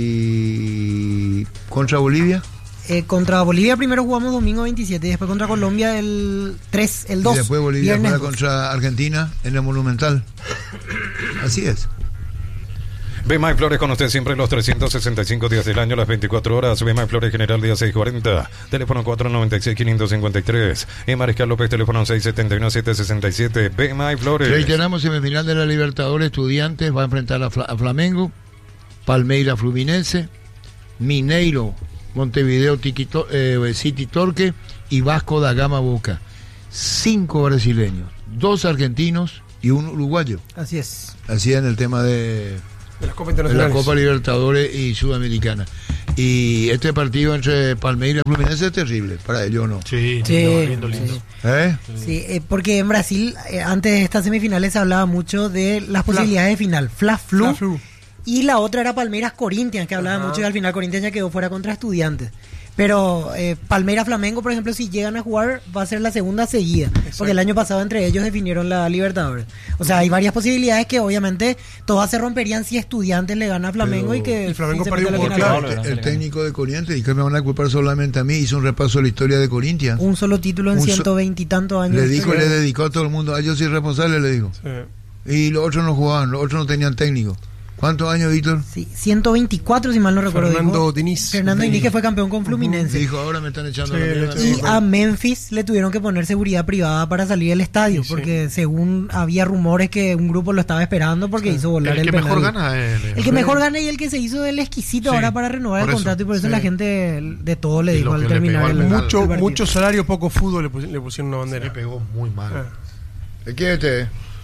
Y contra Bolivia. Eh, contra Bolivia primero jugamos domingo veintisiete y después contra Colombia el tres, el dos. Y después Bolivia viernes juega dos. contra Argentina en el Monumental. Así es. Bemay Flores con usted siempre los trescientos sesenta y cinco días del año, las veinticuatro horas. Bemay Flores General día seiscientos cuarenta, teléfono cuatro noventa y seis, quinientos cincuenta y tres. Y Mariscal López, teléfono seis setenta y uno, setecientos sesenta y siete. Bemay Flores. Reiteramos, semifinal de la Libertadores, Estudiantes va a enfrentar a, Fla- a Flamengo, Palmeiras Fluminense, Mineiro, Montevideo Tiquito, eh, City Torque y Vasco da Gama Boca. Cinco brasileños, dos argentinos y un uruguayo. Así es. Así en el tema de, De las Copas de la Internacionales. Copa Libertadores y Sudamericana. Y este partido entre Palmeiras y Fluminense es terrible para ellos, ¿no? Sí, Sí, lindo, lindo, lindo. sí. ¿Eh? Sí, eh, porque en Brasil, eh, antes de estas semifinales, se hablaba mucho de las posibilidades de final. Fla-Flu. Fla-Flu. Y la otra era Palmeiras Corinthians, que hablaba mucho y al final Corinthians ya quedó fuera contra Estudiantes. Pero eh, Palmeiras Flamengo, por ejemplo, si llegan a jugar, va a ser la segunda seguida. Exacto. Porque el año pasado entre ellos definieron la Libertadores. O sea, hay varias posibilidades que obviamente todas se romperían si Estudiantes le gana a Flamengo. Pero y que el Flamengo si se perdió mete a la por final. claro. El, el técnico de Corinthians, y que me van a culpar solamente a mí, hizo un repaso de la historia de Corinthians. Un solo título en Un so- ciento veinte y tantos años. Le de dijo y historia. le dedicó a todo el mundo. Ah, yo soy responsable, le digo. Sí. Y los otros no jugaban, los otros no tenían técnico. ¿Cuántos años, Víctor? Sí, ciento veinticuatro, si mal no recuerdo. Fernando dijo. Diniz. Fernando Diniz, que fue campeón con Fluminense. Dijo, ahora me están echando Sí, la mierda. le- Y a Memphis le tuvieron que poner seguridad privada para salir del estadio, Sí, porque según había rumores que un grupo lo estaba esperando porque hizo volar el, El que penal. mejor gana es El que mejor gana y el que se hizo el exquisito Sí, ahora para renovar por el eso, contrato, y por eso sí. la gente de todo le Y dijo lo al que le terminar pegó el, al penal. Mucho, el partido. mucho salario, poco fútbol le, pus- le pusieron una bandera. Le pegó muy mal. Ah. ¿De quién es este?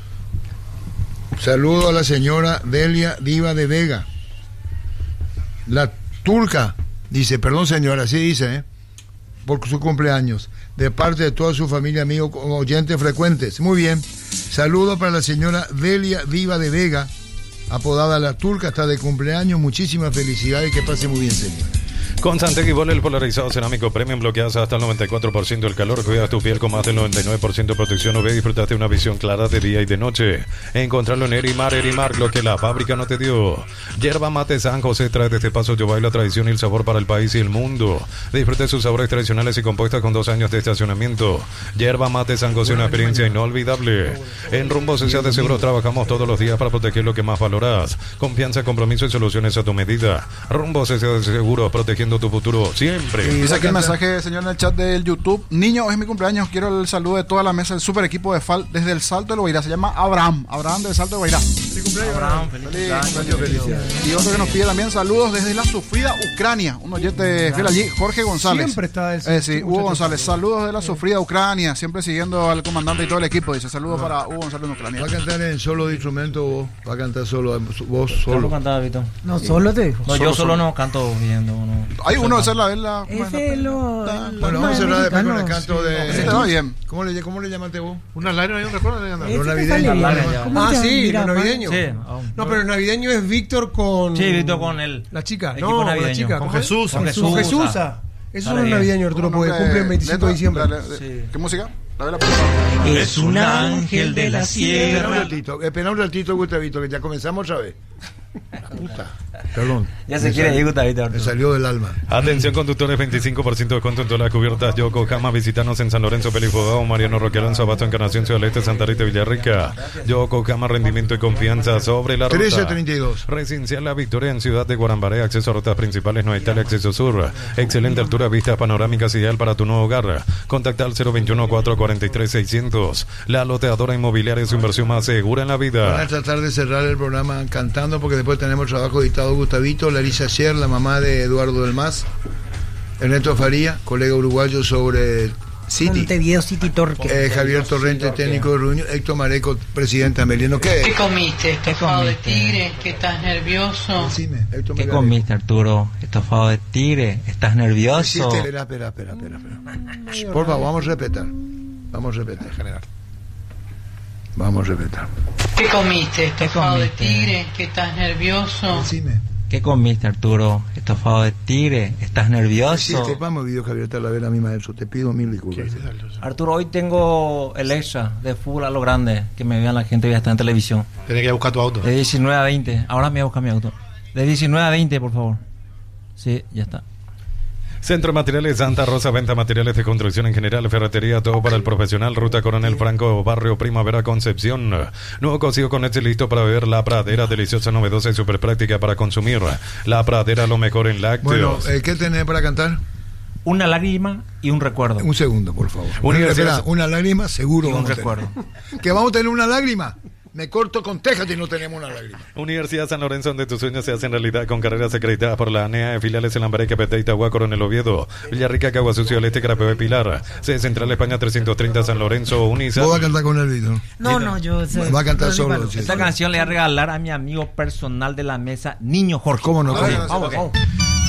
Saludo a la señora Delia Diva de Vega. La turca, dice, perdón señora, así dice, ¿eh? Por su cumpleaños, de parte de toda su familia, amigos, oyentes frecuentes. Muy bien. Saludo para la señora Delia Diva de Vega, apodada La Turca, está de cumpleaños. Muchísimas felicidades, que pase muy bien, señor. Con Santec y Bol, el polarizado cerámico premium, bloqueas hasta el noventa y cuatro por ciento del calor, cuidas tu piel con más del noventa y nueve por ciento de protección U V, disfrutaste una visión clara de día y de noche. Encontrarlo en Erimar, Erimar, lo que la fábrica no te dio. Yerba Mate San José trae desde Paso Yobay la tradición y el sabor para el país y el mundo. Disfrute sus sabores tradicionales y compuestas con dos años de estacionamiento. Yerba Mate San José, una experiencia inolvidable. En Rumbo Social de Seguros trabajamos todos los días para proteger lo que más valoras. Confianza, compromiso y soluciones a tu medida. Rumbo Social de Seguros, protegiendo tu futuro siempre. Dice aquí el mensaje, señor, en el chat del YouTube. Niño, hoy es mi cumpleaños. Quiero el saludo de toda la mesa del super equipo de F A L desde el Salto del Guairá. Se llama Abraham. Abraham del Salto del Guairá. Abraham, feliz Feliz cumpleaños. cumpleaños. Y otro que nos pide también saludos desde la sufrida Ucrania. Un oyente fiel allí, Jorge González. Siempre está el- Eh, sí, Hugo muchacho. González. Saludos de la sufrida Ucrania. Siempre siguiendo al comandante y todo el equipo. Dice saludos para Hugo González en Ucrania. ¿Va a cantar en solo de instrumento vos? ¿Va a cantar solo, vos ¿Cómo solo? cantaba, Vito? No, solo te dijo. No, yo solo no canto bien. No, no. Hay uno de hacer la vela. Ese lo. Bueno, vamos a cerrar después con el canto de... Ese te va bien. ¿Cómo le, cómo le llamaste vos? Una lágrima y un recuerdo de andar. Ese te navideño. sale bien. Navideño. ¿Cómo Ah, se llama? sí, Mira, lo navideño. Sí, No, pero el navideño es Víctor con. Sí, Víctor con el La chica. equipo No, con la navideño. chica. Con ¿cómo es? Jesús. Con Con Jesús. Jesús. Ah. Eso Sale es el bien. navideño, Arturo, porque Nombre, cumple el veinticinco de letra, diciembre. la- la- Sí. ¿Qué música? La vela. Es un ángel de la Espera un sierra. ratito, espera un ratito, Gustavito, que ya comenzamos otra vez. Puta, perdón. Ya se Me quiere salió- ir, Gustavito. Me Arturo. salió del alma. Atención conductores, veinticinco por ciento de descuento en todas las cubiertas Yokohama. Visítanos en San Lorenzo, Pelifogao, Mariano Roque Alonso, Abasto, Encarnación, Ciudad del Este, Santa Rita, Villarrica. Yokohama, rendimiento y confianza sobre la ruta. trece treinta y dos. Residencial La Victoria en Ciudad de Guarambaré, acceso a rutas principales, no Italia, acceso sur. Excelente altura, vistas panorámicas, ideal para tu nuevo hogar. Contacta al cero veintiuno, cuatrocientos cuarenta y tres, seiscientos. La loteadora inmobiliaria es su inversión más segura en la Van a vida. tratar de cerrar el programa cantando, porque después tenemos trabajo editado Gustavito, Larisa Sher, la mamá de Eduardo del Mas, Ernesto Faría, colega uruguayo sobre City, Montevideo City Torque. eh, Javier Torrente, técnico de Ruño, Héctor Mareco, presidente Ameliano. ¿Qué ¿Qué? comiste? ¿Estofado de comiste? tigre? ¿Que estás nervioso? Decime, Héctor ¿Qué Mareco. comiste, Arturo? Estofado de tigre. ¿Estás nervioso? Hiciste- Espera, espera, espera, espera, espera. Por favor, vamos a repetir. Vamos a repetir, general. Vamos a repetir. ¿Qué comiste? ¿Estofado de comiste? tigre? ¿Que estás nervioso? Decime. ¿Qué comiste, Arturo? Estofado de tigre. ¿Estás Sí, nervioso? te vamos video Javier Talavera, mi maestro. Te pido mil disculpas. Arturo, hoy tengo el extra de fútbol a lo grande. Que me vean la gente, voy a estar en televisión. Tienes que ir a buscar tu auto. De diecinueve a veinte. Ahora me voy a buscar mi auto. De diecinueve a veinte, por favor. Sí, ya está. Centro Materiales Santa Rosa, venta materiales de construcción en general, ferretería, todo para el profesional, Ruta Coronel Franco, Barrio Primavera, Concepción. Nuevo cocido con leche listo para beber. La Pradera, deliciosa, novedosa y súper práctica para consumir. La Pradera, lo mejor en lácteos. Bueno, eh, ¿qué tenés para cantar? Una lágrima y un recuerdo. Un segundo, por favor. Universidad- Espera, una lágrima, seguro Y un vamos a tener. recuerdo. ¿Que vamos a tener una lágrima? Me corto con tejas y no tenemos una lágrima. Universidad San Lorenzo, donde tus sueños se hacen realidad con carreras acreditadas por la A N E A, filiales en Lambaré, Capeté, Itagua, Coronel Oviedo, Villarrica, Caguasucio, Este, Carapevé, Pilar. Sede Central España trescientos treinta San Lorenzo, Unisa. Vos vas a cantar con el video. No, no, yo sé. Va a cantar no, solo. ni sí, Esta sí. canción le voy a regalar a mi amigo personal de la mesa, Niño Jorge. ¿Cómo no? Vamos, ¿Cómo? vamos, vamos.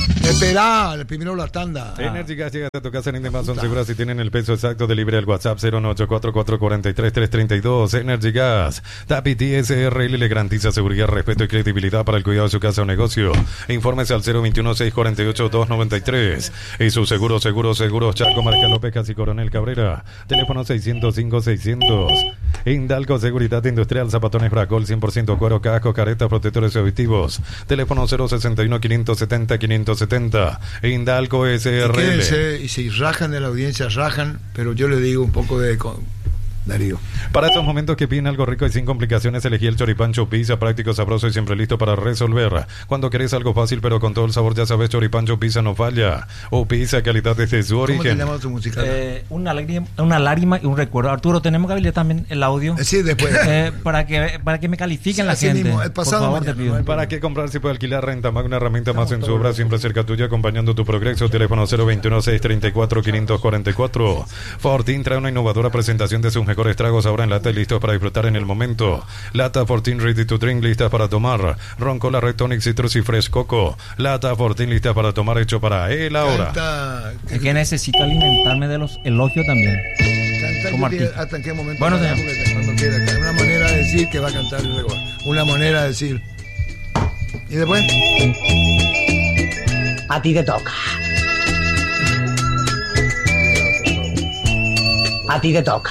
Espera, primero la tanda. Energy Gas llega a tu casa en Indemás, son seguras si tienen el peso exacto de libre al WhatsApp cero nueve ocho cuatro cuatro cuatro tres tres tres dos. Energy Gas, Tapiti S R L le garantiza seguridad, respeto y credibilidad para el cuidado de su casa o negocio. Informes al cero veintiuno seis cuarenta y ocho dos noventa y tres. Y su seguro, seguro, seguro, Chaco, Marca López, Casi Coronel Cabrera. Teléfono seiscientos cinco seiscientos. Indalco Seguridad Industrial, zapatones Bracol, cien por ciento cuero, casco, caretas, protectores auditivos. Teléfono cero sesenta y uno quinientos setenta quinientos setenta. Indalco S R L. Quédense, y si rajan de la audiencia, rajan, pero yo le digo un poco de con- Darío. Para estos momentos que piden algo rico y sin complicaciones, elegí el choripán Chopizza, práctico, sabroso y siempre listo para resolver. Cuando querés algo fácil pero con todo el sabor, ya sabes, choripán Chopizza no falla. O pizza, calidad desde su ¿Cómo te origen. llama tu música? Eh, una, lágrima, una lágrima y un recuerdo. Arturo, tenemos que habilitar también el audio. Eh, sí, después. Eh, para que para que me califiquen Sí, la así gente. mismo, el Por pasado favor, mañana, te pido. no hay ¿Para qué comprar si puede alquilar Renta Mag, una herramienta más en su obra, siempre cerca tuya, acompañando tu progreso? Teléfono cero veintiuno seis treinta y cuatro quinientos cuarenta y cuatro. Fortin trae una innovadora presentación de sus mejores tragos ahora en lata y listos para disfrutar en el momento. Lata Fortin Ready to Drink, listas para tomar. Ron Cola Red Tonic Citrus y Fresh Coco. Lata Fortin, lista para tomar, hecho para él ahora. Canta, Es que necesito alimentarme de los elogios también. canta como que tiene- artista. hasta en qué momento. Bueno, para, señor. porque cuando quiera. que hay Una manera de decir que va a cantar el regalo. Una manera de decir. ¿Y después? A ti te toca. A ti te toca.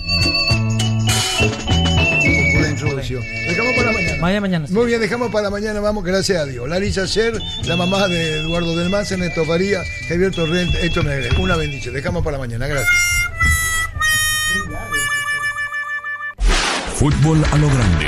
Por la introducción. Dejamos para mañana. Vaya mañana. Muy bien, dejamos para mañana, vamos, gracias a Dios. Larisa Sher, la mamá de Eduardo del Maza, Ernesto Faría, Javier Torrent, Héctor Negre. Una bendición. Dejamos para mañana, gracias. Fútbol a lo grande.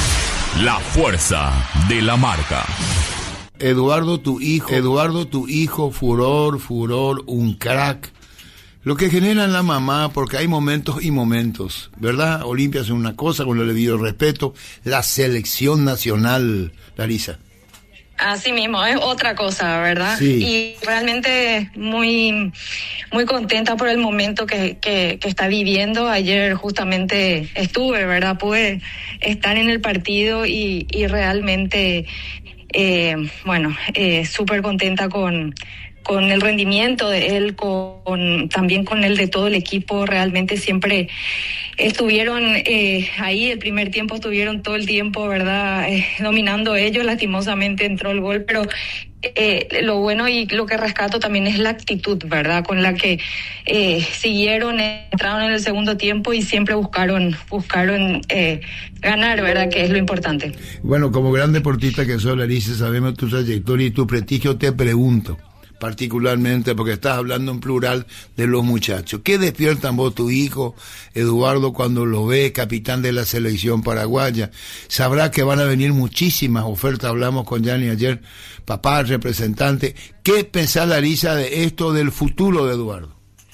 La fuerza de la marca. Eduardo, tu hijo, Eduardo, tu hijo, furor, furor, un crack. Lo que generan la mamá, porque hay momentos y momentos, ¿verdad? Olimpia es una cosa, con el debido respeto. La selección nacional, Larisa. Así mismo, es otra cosa, ¿verdad? Sí. Y realmente muy, muy contenta por el momento que, que, que está viviendo. Ayer justamente estuve, ¿verdad? Pude estar en el partido y, y realmente, eh, bueno, eh, súper contenta con... con el rendimiento de él, con también con el de todo el equipo. Realmente siempre estuvieron eh, ahí, el primer tiempo estuvieron todo el tiempo, ¿verdad? Eh, dominando ellos, lastimosamente entró el gol, pero eh, lo bueno y lo que rescato también es la actitud, ¿verdad? Con la que eh, siguieron, entraron en el segundo tiempo y siempre buscaron, buscaron eh, ganar, ¿verdad? Que es lo importante. Bueno, como gran deportista que soy, Larisa, sabemos tu trayectoria y tu prestigio, te pregunto, particularmente porque estás hablando en plural de los muchachos. ¿Qué despiertan vos, tu hijo, Eduardo, cuando lo ve capitán de la selección paraguaya? Sabrá que van a venir muchísimas ofertas, hablamos con Gianni ayer, papá, representante. ¿Qué pensás, Larisa, de esto del futuro de Eduardo?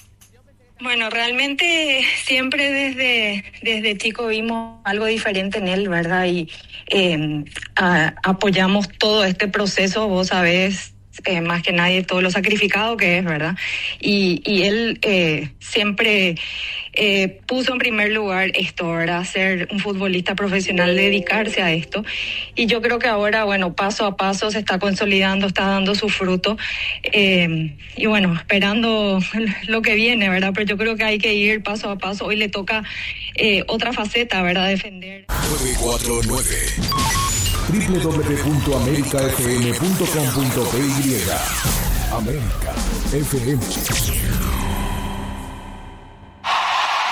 Bueno, realmente siempre desde, desde chico vimos algo diferente en él, ¿verdad? Y eh, a, apoyamos todo este proceso, vos sabés, Eh, más que nadie todo lo sacrificado que es, ¿verdad? Y, y él eh, siempre eh, puso en primer lugar esto, ¿verdad? Ser un futbolista profesional, dedicarse a esto. Y yo creo que ahora, bueno, paso a paso se está consolidando, está dando su fruto. Eh, y bueno, esperando lo que viene, ¿verdad? Pero yo creo que hay que ir paso a paso. Hoy le toca eh, otra faceta, ¿verdad? Defender. nueve cuatro nueve. doble u doble u doble u punto america f m punto com punto p y. América F M.